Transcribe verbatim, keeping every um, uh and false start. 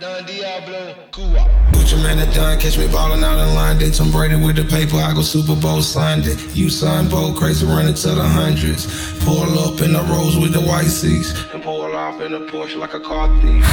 Don Diablo, Cuba. Put your man at done, catch me ballin' out in line. Did Tom Brady with the paper, I go Super Bowl Sunday. You son Bo, crazy running to the hundreds. Pull up in the Rolls with the white seats, and pull off in a Porsche like a car thief.